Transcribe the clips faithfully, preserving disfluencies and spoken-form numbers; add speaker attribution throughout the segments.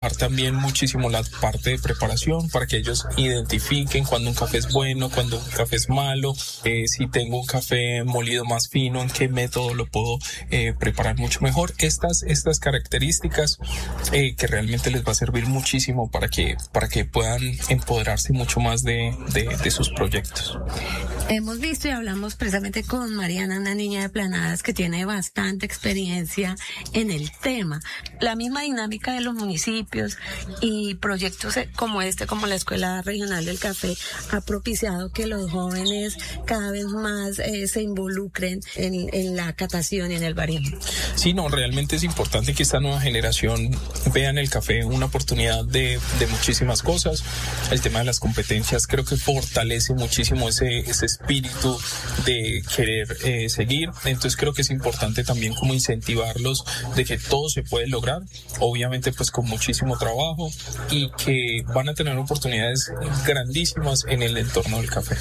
Speaker 1: trabajar también muchísimo la parte de preparación para que ellos identifiquen cuando un café es bueno, cuando un café es malo, eh, si tengo un café molido más fino, en qué método lo puedo eh, preparar mucho mejor. Estas, estas características eh, que realmente les va a servir muchísimo para que, para que puedan empoderarse mucho más de, de, de sus proyectos.
Speaker 2: Hemos visto y hablamos precisamente con Mariana, una niña de Planadas que tiene bastante experiencia en el tema. La misma dinámica de los municipios y proyectos como este, como la Escuela Regional del Café, ha propiciado que los jóvenes cada vez más eh, se involucren en, en la catación y en el baremo.
Speaker 1: Sí, no, realmente es importante que esta nueva generación vea en el café una oportunidad de, de muchísimas cosas. El tema de las competencias creo que fortalece muchísimo ese, ese espíritu de querer eh, seguir. Entonces creo que es importante también como incentivarlos de que todo se puede lograr, obviamente pues con muchísimo trabajo, y que van a tener oportunidades grandísimas en el entorno del café.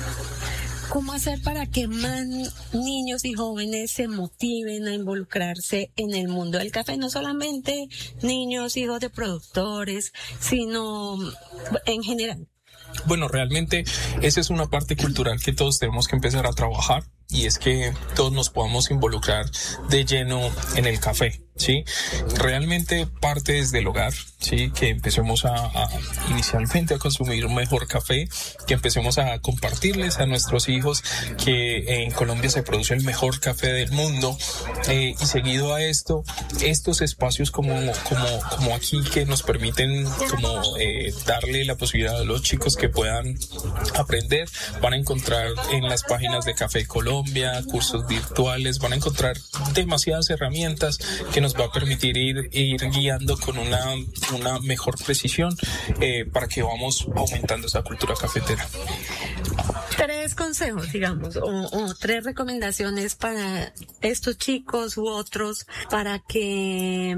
Speaker 2: ¿Cómo hacer para que más niños y jóvenes se motiven a involucrarse en el mundo del café? No solamente niños, hijos de productores, sino en general.
Speaker 1: Bueno, realmente esa es una parte cultural que todos tenemos que empezar a trabajar, y es que todos nos podamos involucrar de lleno en el café, ¿sí? Realmente parte desde el hogar, ¿sí? Que empecemos a, a inicialmente a consumir un mejor café, que empecemos a compartirles a nuestros hijos que en Colombia se produce el mejor café del mundo, eh, y seguido a esto, estos espacios como, como, como aquí que nos permiten como eh, darle la posibilidad a los chicos que puedan aprender, van a encontrar en las páginas de Café Colombia cursos virtuales, van a encontrar demasiadas herramientas que nos va a permitir ir, ir guiando con una, una mejor precisión eh, para que vamos aumentando esa cultura cafetera.
Speaker 2: Tres consejos, digamos, o, o tres recomendaciones para estos chicos u otros para que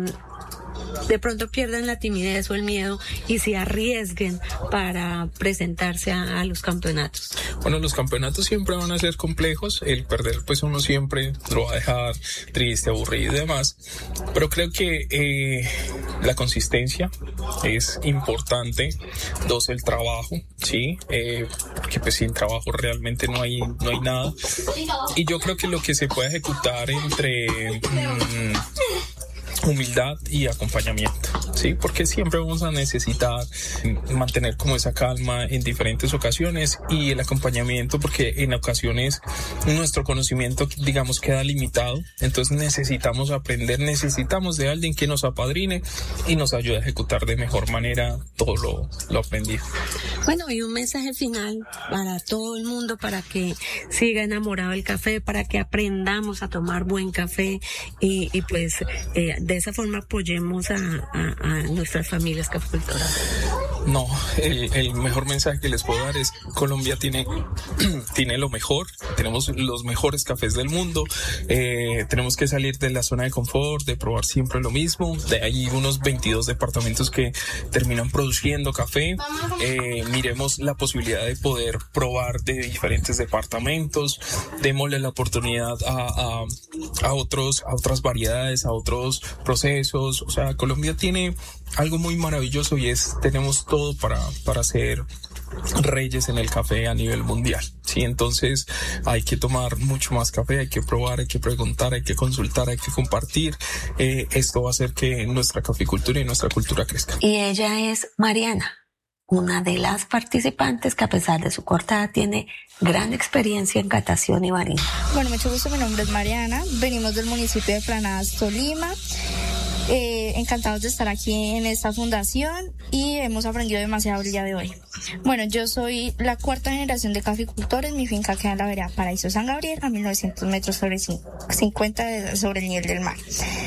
Speaker 2: de pronto pierdan la timidez o el miedo y se arriesguen para presentarse a, a los campeonatos.
Speaker 1: Bueno, los campeonatos siempre van a ser complejos, el perder pues uno siempre lo va a dejar triste, aburrido y demás, pero creo que eh, la consistencia es importante. Dos, el trabajo, sí, eh, porque pues sin trabajo realmente no hay, no hay nada, y yo creo que lo que se puede ejecutar entre mmm, humildad y acompañamiento, sí, porque siempre vamos a necesitar mantener como esa calma en diferentes ocasiones, y el acompañamiento porque en ocasiones nuestro conocimiento, digamos, queda limitado, entonces necesitamos aprender, necesitamos de alguien que nos apadrine y nos ayude a ejecutar de mejor manera todo lo, lo aprendido.
Speaker 2: Bueno, y un mensaje final para todo el mundo, para que siga enamorado del café, para que aprendamos a tomar buen café y, y pues eh, de esa forma apoyemos a, a, a nuestras familias cafecultoras.
Speaker 1: No, el, el mejor mensaje que les puedo dar es: Colombia tiene, tiene lo mejor, tenemos los mejores cafés del mundo, eh, tenemos que salir de la zona de confort, de probar siempre lo mismo. De ahí unos veintidós departamentos que terminan produciendo café, eh, miremos la posibilidad de poder probar de diferentes departamentos, démosle la oportunidad a, a, a otros, a otras variedades, a otros procesos. O sea, Colombia tiene algo muy maravilloso, y es, tenemos todo para, para ser reyes en el café a nivel mundial, sí. Entonces hay que tomar mucho más café, hay que probar, hay que preguntar, hay que consultar, hay que compartir. Eh, esto va a hacer que nuestra caficultura y nuestra cultura crezca.
Speaker 2: Y ella es Mariana, una de las participantes que a pesar de su corta edad tiene gran experiencia en catación y barista.
Speaker 3: Bueno, mucho gusto, mi nombre es Mariana, venimos del municipio de Planadas, Tolima. Eh, encantados de estar aquí en esta fundación y hemos aprendido demasiado el día de hoy. Bueno, yo soy la cuarta generación de caficultores. Mi finca queda en la vereda Paraíso San Gabriel, a mil novecientos metros sobre cincuenta de, sobre el nivel del mar.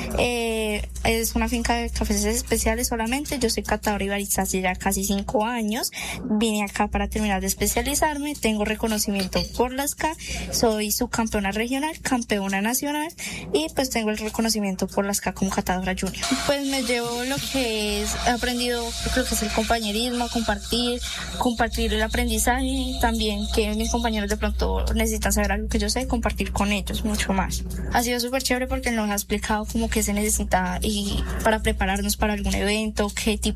Speaker 3: Eh, es una finca de cafés especiales solamente. Yo soy catadora y barista hace ya casi cinco años. Vine acá para terminar de especializarme. Tengo reconocimiento por la S C A. Soy subcampeona regional, campeona nacional y pues tengo el reconocimiento por la S C A como catadora junior. Pues me llevo lo que es, he aprendido lo que es el compañerismo, compartir, compartir el aprendizaje, también que mis compañeros de pronto necesitan saber algo que yo sé, compartir con ellos mucho más. Ha sido súper chévere porque nos ha explicado como qué se necesita y para prepararnos para algún evento, qué tipo